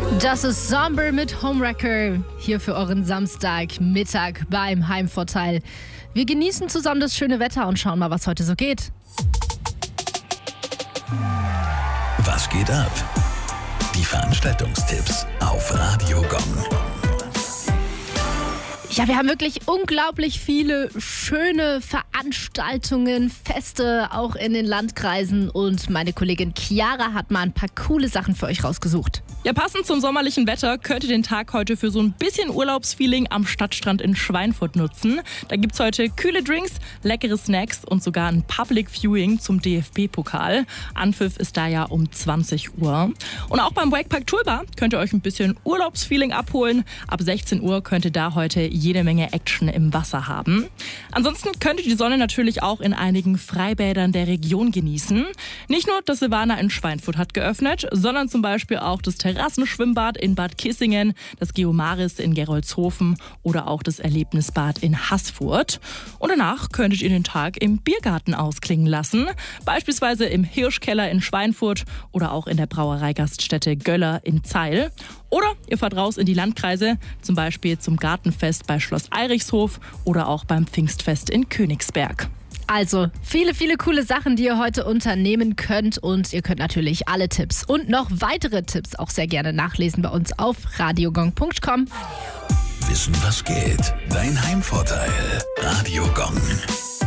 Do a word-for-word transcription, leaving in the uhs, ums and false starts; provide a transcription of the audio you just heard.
Das ist Somber mit Homewrecker hier für euren Samstagmittag beim Heimvorteil. Wir genießen zusammen das schöne Wetter und schauen mal, was heute so geht. Was geht ab? Die Veranstaltungstipps auf Radio Gong. Ja, wir haben wirklich unglaublich viele schöne Veranstaltungen, Feste auch in den Landkreisen und meine Kollegin Chiara hat mal ein paar coole Sachen für euch rausgesucht. Ja, passend zum sommerlichen Wetter könnt ihr den Tag heute für so ein bisschen Urlaubsfeeling am Stadtstrand in Schweinfurt nutzen. Da gibt's heute kühle Drinks, leckere Snacks und sogar ein Public Viewing zum D F B-Pokal. Anpfiff ist da ja um zwanzig Uhr. Und auch beim Wakepark Toolbar könnt ihr euch ein bisschen Urlaubsfeeling abholen. Ab sechzehn Uhr könnt ihr da heute jede Menge Action im Wasser haben. Ansonsten könnt ihr die Sonne natürlich auch in einigen Freibädern der Region genießen. Nicht nur das Silvana in Schweinfurt hat geöffnet, sondern zum Beispiel auch das Terrassenschwimmbad in Bad Kissingen, das Geomaris in Gerolzhofen oder auch das Erlebnisbad in Haßfurt. Und danach könntet ihr den Tag im Biergarten ausklingen lassen, beispielsweise im Hirschkeller in Schweinfurt oder auch in der Brauereigaststätte Göller in Zeil. Oder ihr fahrt raus in die Landkreise, zum Beispiel zum Gartenfest bei Schloss Eirichshof oder auch beim Pfingstfest in Königsberg. Also viele, viele coole Sachen, die ihr heute unternehmen könnt und ihr könnt natürlich alle Tipps und noch weitere Tipps auch sehr gerne nachlesen bei uns auf radiogong punkt com. Wissen, was geht? Dein Heimvorteil. Radio Gong.